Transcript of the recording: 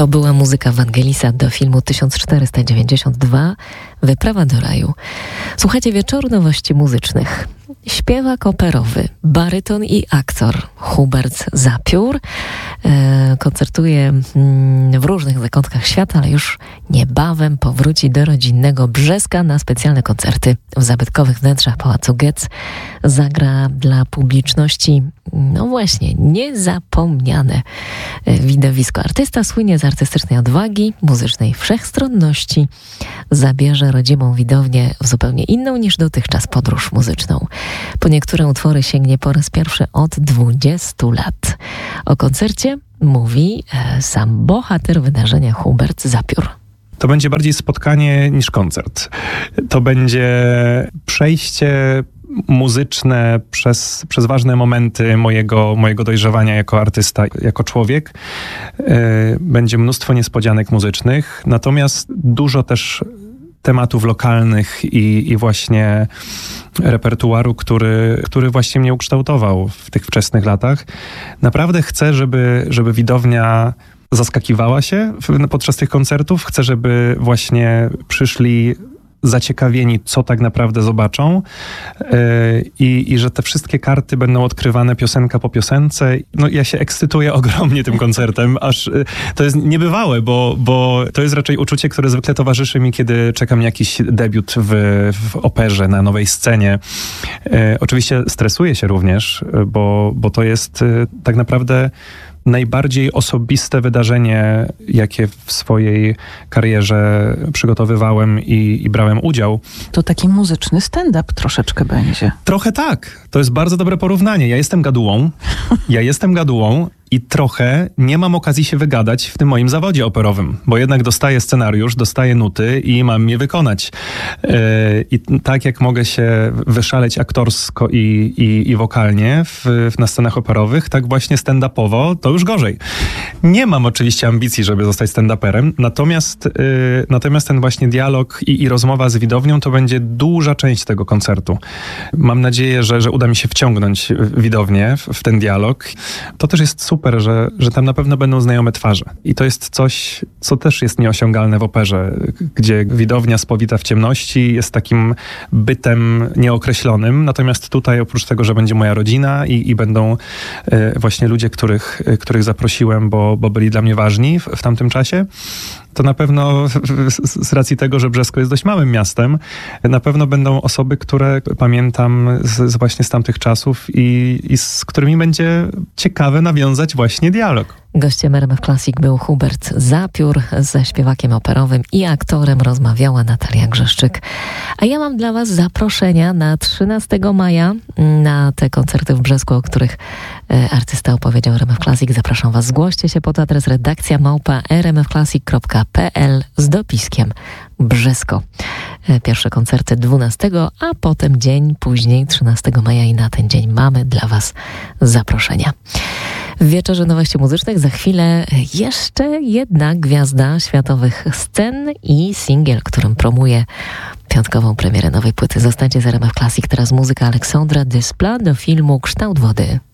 To była muzyka Vangelisa do filmu 1492 Wyprawa do raju. Słuchajcie Wieczoru Nowości Muzycznych. Śpiewak operowy, baryton i aktor Hubert Zapiór koncertuje w różnych zakątkach świata, ale już niebawem powróci do rodzinnego Brzeska na specjalne koncerty w zabytkowych wnętrzach Pałacu Getz. Zagra dla publiczności, no właśnie, niezapomniane widowisko. Artysta słynie z artystycznej odwagi, muzycznej wszechstronności. Zabierze rodzimą widownię w zupełnie inną niż dotychczas podróż muzyczną. Po niektóre utwory sięgnie po raz pierwszy od 20 lat. O koncercie mówi sam bohater wydarzenia Hubert Zapiór. To będzie bardziej spotkanie niż koncert. To będzie przejście muzyczne przez ważne momenty mojego dojrzewania jako artysta, jako człowiek. Będzie mnóstwo niespodzianek muzycznych, natomiast dużo też tematów lokalnych i właśnie repertuaru, który właśnie mnie ukształtował w tych wczesnych latach. Naprawdę chcę, żeby widownia zaskakiwała się podczas tych koncertów. Chcę, żeby właśnie przyszli zaciekawieni, co tak naprawdę zobaczą i że te wszystkie karty będą odkrywane piosenka po piosence. No ja się ekscytuję ogromnie tym koncertem, aż to jest niebywałe, bo to jest raczej uczucie, które zwykle towarzyszy mi, kiedy czekam na jakiś debiut w operze, na nowej scenie. Oczywiście stresuję się również, bo to jest tak naprawdę najbardziej osobiste wydarzenie, jakie w swojej karierze przygotowywałem i brałem udział. To taki muzyczny stand-up troszeczkę będzie. Trochę tak. To jest bardzo dobre porównanie. Ja jestem gadułą i trochę nie mam okazji się wygadać w tym moim zawodzie operowym, bo jednak dostaję scenariusz, dostaję nuty i mam je wykonać. I tak jak mogę się wyszaleć aktorsko i wokalnie na scenach operowych, tak właśnie stand-upowo to już gorzej. Nie mam oczywiście ambicji, żeby zostać stand-uperem, natomiast ten właśnie dialog i rozmowa z widownią to będzie duża część tego koncertu. Mam nadzieję, że uda mi się wciągnąć widownię w ten dialog. To też jest super, że tam na pewno będą znajome twarze. I to jest coś, co też jest nieosiągalne w operze, gdzie widownia spowita w ciemności jest takim bytem nieokreślonym. Natomiast tutaj oprócz tego, że będzie moja rodzina i będą właśnie ludzie, których zaprosiłem, bo byli dla mnie ważni w tamtym czasie, to na pewno z racji tego, że Brzesko jest dość małym miastem, na pewno będą osoby, które pamiętam właśnie z tamtych czasów i z którymi będzie ciekawe nawiązać właśnie dialog. Gościem RMF Classic był Hubert Zapiór. Ze śpiewakiem operowym i aktorem rozmawiała Natalia Grzeszczyk. A ja mam dla was zaproszenia na 13 maja na te koncerty w Brzesku, o których artysta opowiedział RMF Classic. Zapraszam was, zgłoście się pod adres redakcja@rmfclassic.pl z dopiskiem Brzesko. Pierwsze koncerty 12, a potem dzień później, 13 maja i na ten dzień mamy dla was zaproszenia. W Wieczorze Nowości Muzycznych za chwilę jeszcze jedna gwiazda światowych scen i singiel, którym promuje piątkową premierę nowej płyty. Zostańcie z RMF Classic. Teraz muzyka Aleksandra Desplat do filmu Kształt wody.